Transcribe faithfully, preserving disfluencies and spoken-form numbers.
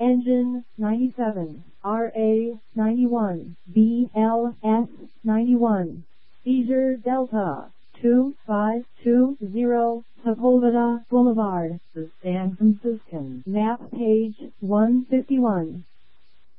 Engine ninety-seven, R A ninety-one, B L S ninety-one, Seizure Delta two five two zero, Sepulveda Boulevard, the San Franciscan, map page one fifty-one.